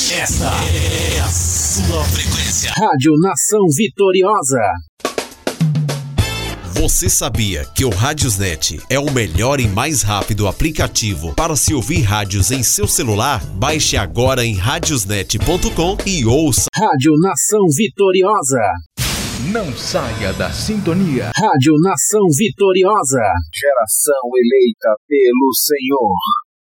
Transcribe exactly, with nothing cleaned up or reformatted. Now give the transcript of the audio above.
Esta é a sua frequência. Rádio Nação Vitoriosa. Você sabia que o Radiosnet é o melhor e mais rápido aplicativo para se ouvir rádios em seu celular? Baixe agora em radiosnet ponto com e ouça. Rádio Nação Vitoriosa. Não saia da sintonia. Rádio Nação Vitoriosa. Geração eleita pelo Senhor.